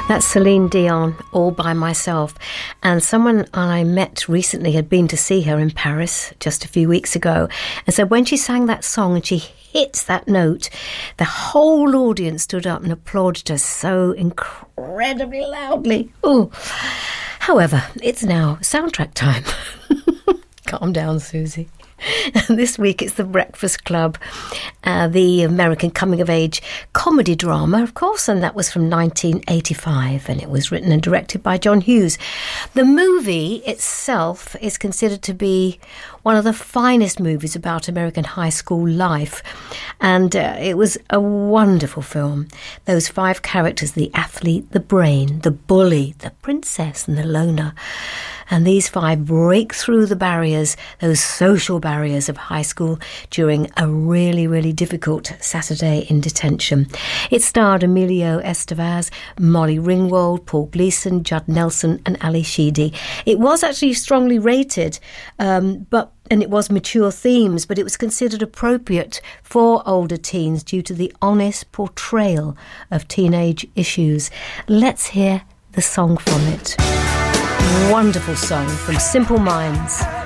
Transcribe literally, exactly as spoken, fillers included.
That's Celine Dion, All By Myself. And someone I met recently had been to see her in Paris just a few weeks ago. And so when she sang that song and she hit that note, the whole audience stood up and applauded her so incredibly loudly. Ooh. However, it's now soundtrack time. Calm down, Susie. This week it's The Breakfast Club, uh, the American coming-of-age comedy drama, of course, and that was from nineteen eighty-five, and it was written and directed by John Hughes. The movie itself is considered to be one of the finest movies about American high school life, and uh, it was a wonderful film. Those five characters, the athlete, the brain, the bully, the princess, and the loner. And these five break through the barriers, those social barriers of high school during a really, really difficult Saturday in detention. It starred Emilio Estevez, Molly Ringwald, Paul Gleason, Judd Nelson and Ali Sheedy. It was actually strongly rated, um, but and it was mature themes, but it was considered appropriate for older teens due to the honest portrayal of teenage issues. Let's hear the song from it. Wonderful song from Simple Minds.